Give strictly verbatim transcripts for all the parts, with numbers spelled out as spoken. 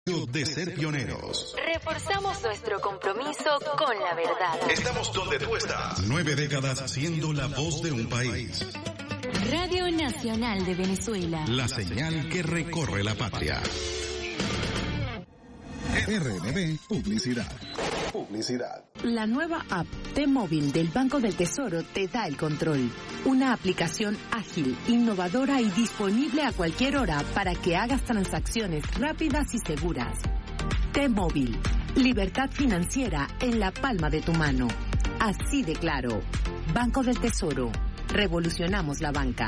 De ser pioneros. Reforzamos nuestro compromiso con la verdad. Estamos donde tú estás. Nueve décadas siendo la voz de un país. Radio Nacional de Venezuela. La señal que recorre la patria. R N B Publicidad. Publicidad. La nueva app T-Móvil del Banco del Tesoro te da el control. Una aplicación ágil, innovadora y disponible a cualquier hora para que hagas transacciones rápidas y seguras. T-Móvil. Libertad financiera en la palma de tu mano. Así de claro. Banco del Tesoro. Revolucionamos la banca.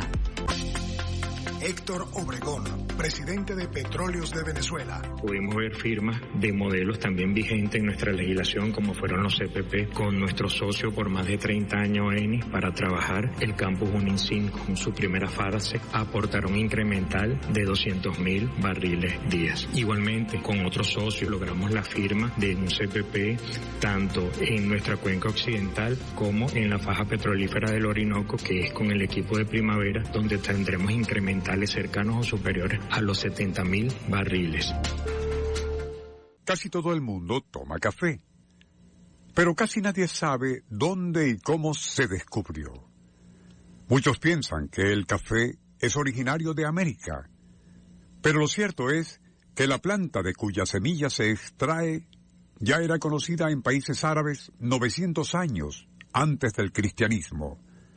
Héctor Obregón, presidente de Petróleos de Venezuela. Pudimos ver firmas de modelos también vigentes en nuestra legislación, como fueron los C P P, con nuestro socio por más de treinta años, Eni, para trabajar el campus Junín cinco. En su primera fase aportaron un incremental de doscientos mil barriles día. Igualmente, con otros socios logramos la firma de un C P P tanto en nuestra cuenca occidental como en la faja petrolífera del Orinoco, que es con el equipo de Primavera, donde tendremos incrementales cercanos o superiores a los setenta mil barriles. Casi todo el mundo toma café, pero casi nadie sabe dónde y cómo se descubrió. Muchos piensan que el café es originario de América, pero lo cierto es que la planta de cuya semilla se extrae ya era conocida en países árabes novecientos años antes del cristianismo.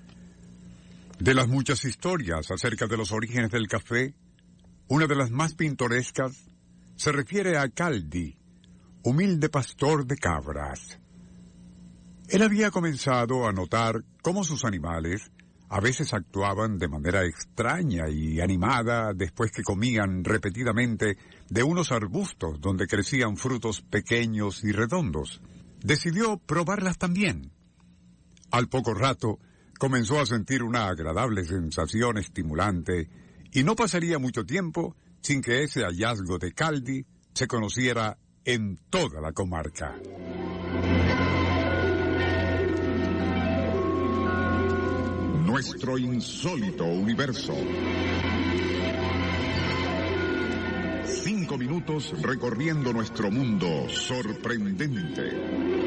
De las muchas historias acerca de los orígenes del café, una de las más pintorescas se refiere a Caldi, humilde pastor de cabras. Él había comenzado a notar cómo sus animales a veces actuaban de manera extraña y animada después que comían repetidamente de unos arbustos donde crecían frutos pequeños y redondos. Decidió probarlas también. Al poco rato, comenzó a sentir una agradable sensación estimulante y no pasaría mucho tiempo sin que ese hallazgo de Caldi se conociera en toda la comarca. Nuestro insólito universo. Cinco minutos recorriendo nuestro mundo sorprendente.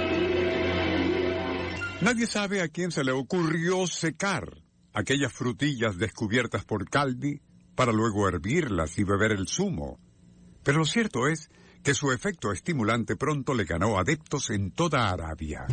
Nadie sabe a quién se le ocurrió secar aquellas frutillas descubiertas por Caldi para luego hervirlas y beber el zumo. Pero lo cierto es que su efecto estimulante pronto le ganó adeptos en toda Arabia.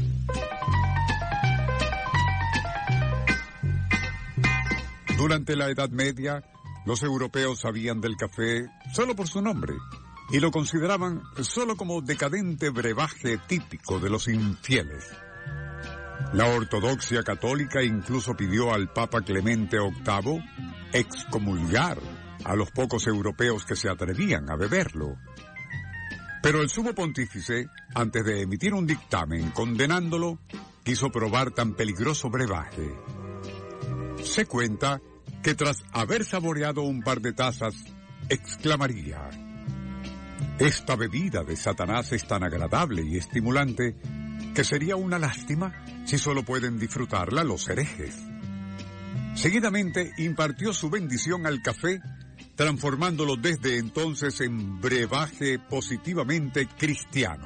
Durante la Edad Media, los europeos sabían del café solo por su nombre y lo consideraban solo como decadente brebaje típico de los infieles. La ortodoxia católica incluso pidió al Papa Clemente octavo excomulgar a los pocos europeos que se atrevían a beberlo. Pero el sumo pontífice, antes de emitir un dictamen condenándolo, quiso probar tan peligroso brebaje. Se cuenta que tras haber saboreado un par de tazas, exclamaría: «Esta bebida de Satanás es tan agradable y estimulante que sería una lástima si solo pueden disfrutarla los herejes». Seguidamente impartió su bendición al café, transformándolo desde entonces en brebaje positivamente cristiano.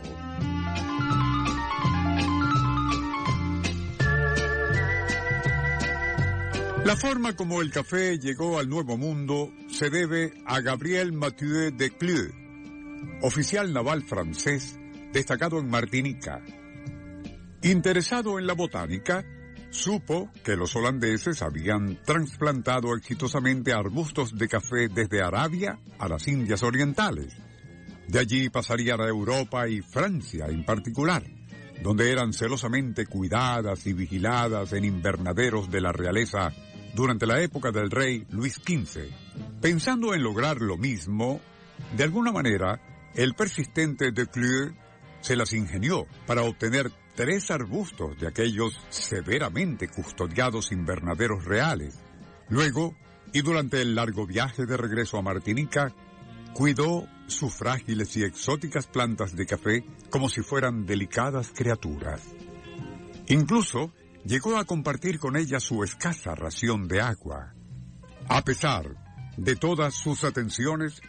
La forma como el café llegó al Nuevo Mundo se debe a Gabriel Mathieu de Cleux, oficial naval francés destacado en Martinica. Interesado en la botánica, supo que los holandeses habían trasplantado exitosamente arbustos de café desde Arabia a las Indias Orientales. De allí pasarían a Europa y Francia en particular, donde eran celosamente cuidadas y vigiladas en invernaderos de la realeza durante la época del rey Luis quince. Pensando en lograr lo mismo, de alguna manera, el persistente de Cleux se las ingenió para obtener tres arbustos de aquellos severamente custodiados invernaderos reales. Luego, y durante el largo viaje de regreso a Martinica, cuidó sus frágiles y exóticas plantas de café como si fueran delicadas criaturas. Incluso llegó a compartir con ellas su escasa ración de agua. A pesar de todas sus atenciones,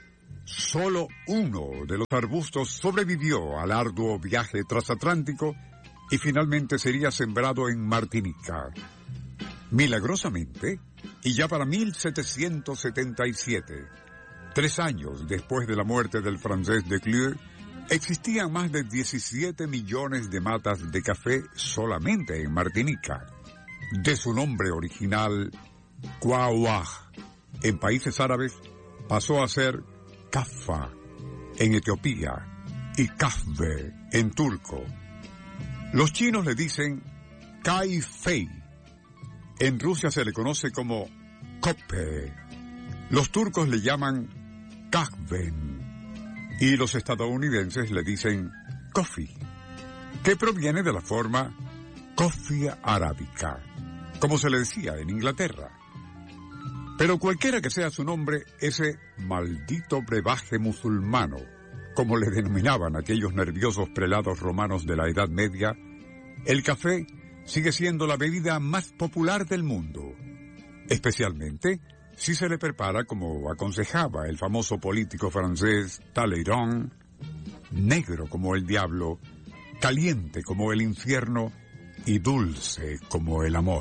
solo uno de los arbustos sobrevivió al arduo viaje transatlántico y finalmente sería sembrado en Martinica. Milagrosamente, y ya para mil setecientos setenta y siete, tres años después de la muerte del francés Declieux, existían más de diecisiete millones de matas de café solamente en Martinica. De su nombre original, Quawah, en países árabes, pasó a ser Kaffa en Etiopía y Kahve en turco. Los chinos le dicen Kai Fei. En Rusia se le conoce como Koppe. Los turcos le llaman Kahven. Y los estadounidenses le dicen Coffee, que proviene de la forma Coffee arábica, como se le decía en Inglaterra. Pero cualquiera que sea su nombre, ese maldito brebaje musulmano, como le denominaban aquellos nerviosos prelados romanos de la Edad Media, el café sigue siendo la bebida más popular del mundo, especialmente si se le prepara como aconsejaba el famoso político francés Talleyrand, negro como el diablo, caliente como el infierno y dulce como el amor.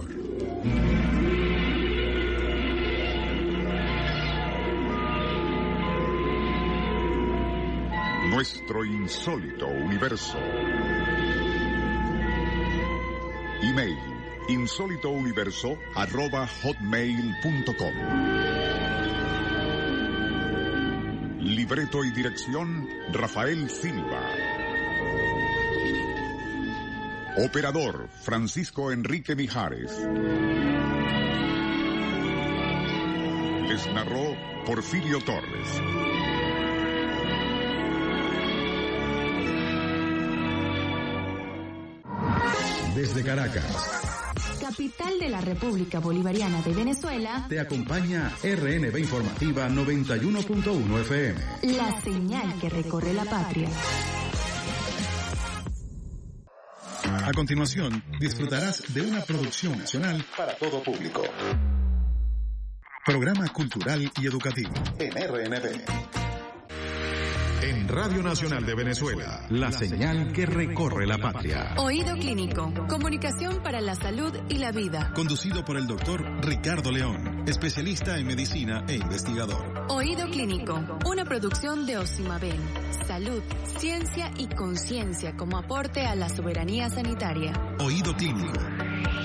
Nuestro insólito universo. Email insólitouniverso arroba hotmail punto com. Libreto y dirección Rafael Silva. Operador Francisco Enrique Mijares. Les narró Porfirio Torres. Desde Caracas, capital de la República Bolivariana de Venezuela, te acompaña R N B Informativa noventa y uno punto uno F M. La señal que recorre la patria. A continuación, disfrutarás de una producción nacional para todo público. Programa cultural y educativo en R N B. En Radio Nacional de Venezuela, La señal que recorre la patria. Oído Clínico, comunicación para la salud y la vida. Conducido por el doctor Ricardo León, especialista en medicina e investigador. Oído Clínico, una producción de Osimaben. Salud, ciencia y conciencia como aporte a la soberanía sanitaria. Oído Clínico.